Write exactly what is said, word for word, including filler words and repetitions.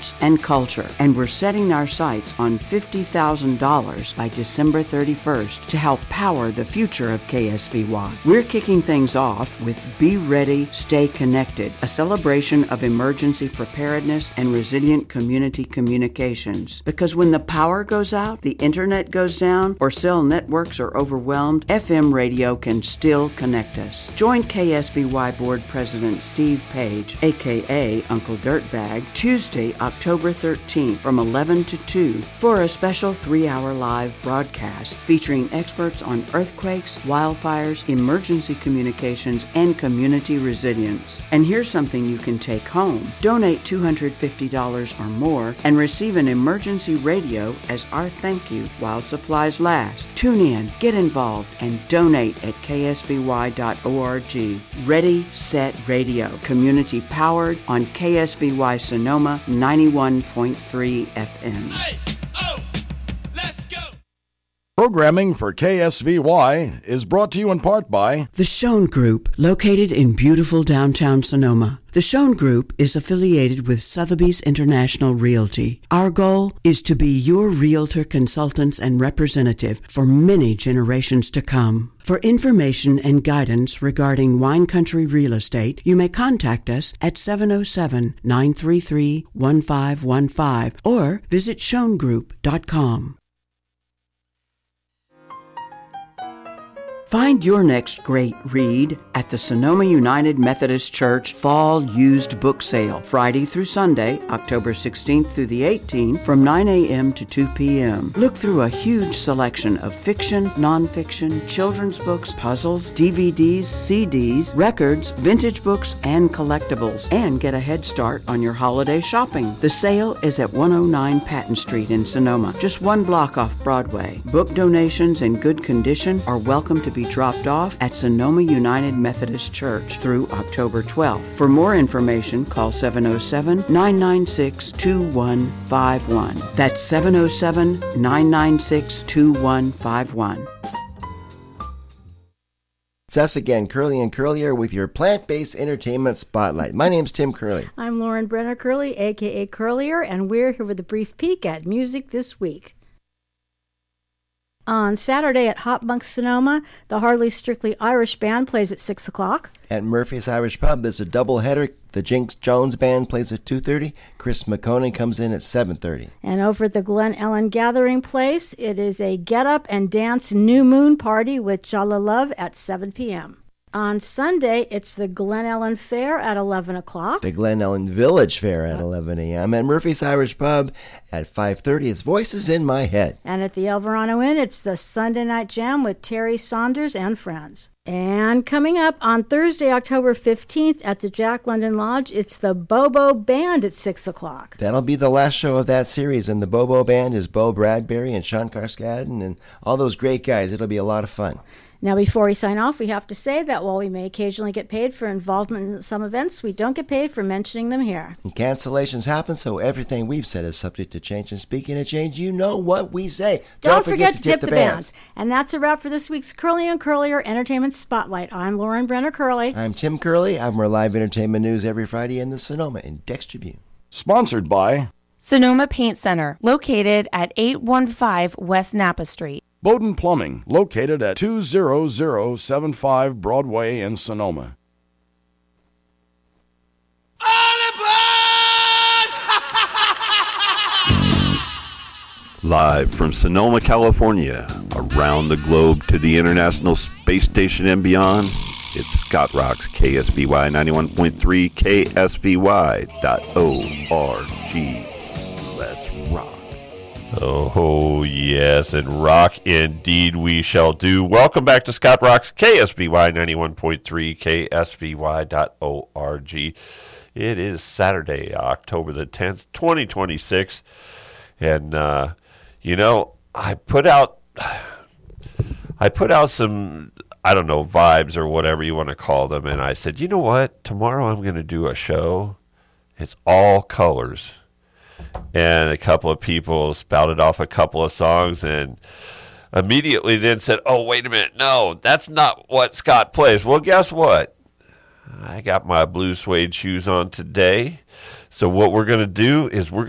arts, and culture. And we're setting our sights on fifty thousand dollars by December thirty-first to help power the future of K S V Y. We're kicking things off with Be Ready, Stay Connected, a celebration of emergency preparedness and resilient community communications. Because when the power goes out, the internet goes down, or cell networks are overwhelmed, F M radio can still connect us. Join K S V Y Board President Steve Page, aka Uncle Dirtbag, Tuesday, October thirteenth from eleven to two for a special three-hour live broadcast featuring experts on earthquakes, wildfires, emergency communications, and community resilience. And here's something you can take home. Donate two hundred fifty dollars or more and receive an emergency radio as our thank you while supplies last. Tune in, get involved, and donate at k s v y dot org. Ready, Set, Radio. Community powered on K S V Y Sonoma ninety-one point three F M. Hey, oh, let's go. Programming for K S V Y is brought to you in part by The Schoen Group, located in beautiful downtown Sonoma. The Schoen Group is affiliated with Sotheby's International Realty. Our goal is to be your realtor, consultants, and representative for many generations to come. For information and guidance regarding wine country real estate, you may contact us at seven oh seven, nine three three, one five one five or visit schoen group dot com. Find your next great read at the Sonoma United Methodist Church Fall Used Book Sale, Friday through Sunday, October sixteenth through the eighteenth, from nine a.m. to two p.m. Look through a huge selection of fiction, nonfiction, children's books, puzzles, D V Ds, C Ds, records, vintage books, and collectibles, and get a head start on your holiday shopping. The sale is at one oh nine Patton Street in Sonoma, just one block off Broadway. Book donations in good condition are welcome to be dropped off at Sonoma United Methodist Church through October twelfth. For more information, call seven oh seven, nine nine six, two one five one. That's seven oh seven, nine nine six, two one five one. It's us again, Curly and Curlier, with your plant-based entertainment spotlight. My name's Tim Curley. I'm Lauren Brenner Curley, a k a. Curlier, and we're here with a brief peek at music this week. On Saturday at Hot Bunk Sonoma, the Hardly Strictly Irish Band plays at six o'clock. At Murphy's Irish Pub, there's a doubleheader. The Jinx Jones Band plays at two thirty. Chris McConey comes in at seven thirty. And over at the Glen Ellen Gathering Place, it is a Get Up and Dance New Moon Party with Jala Love at seven p.m. On Sunday, it's the Glen Ellen Fair at eleven o'clock. The Glen Ellen Village Fair at eleven a.m. At Murphy's Irish Pub at five thirty, it's Voices in My Head. And at the El Verano Inn, it's the Sunday Night Jam with Terry Saunders and friends. And coming up on Thursday, October fifteenth at the Jack London Lodge, it's the Bobo Band at six o'clock. That'll be the last show of that series, and the Bobo Band is Bo Bradbury and Sean Carskadden and all those great guys. It'll be a lot of fun. Now, before we sign off, we have to say that while we may occasionally get paid for involvement in some events, we don't get paid for mentioning them here. And cancellations happen, so everything we've said is subject to change. And speaking of change, you know what we say. Don't, don't forget, forget to tip, tip the, the bands. bands. And that's a wrap for this week's Curly and Curlier Entertainment Spotlight. I'm Lauren Brenner Curley. I'm Tim Curley. I'm more live entertainment news every Friday in the Sonoma Index Tribune. Sponsored by Sonoma Paint Center, located at eight one five West Napa Street. Bowden Plumbing, located at two thousand seventy-five Broadway in Sonoma. Live from Sonoma, California, around the globe to the International Space Station and beyond, it's Scott Rock's K S V Y ninety-one point three, K S V Y dot org. Let's rock. Oh, yes, and rock indeed we shall do. Welcome back to Scott Rock's K S V Y ninety-one point three, K S V Y dot org. It is Saturday, October the tenth, twenty twenty-six, and, uh, you know, I put out, I put out some, I don't know, vibes or whatever you want to call them, and I said, you know what, tomorrow I'm going to do a show. It's all colors. And a couple of people spouted off a couple of songs and immediately then said, oh, wait a minute, no, that's not what Scott plays. Well, guess what? I got my blue suede shoes on today. So what we're going to do is we're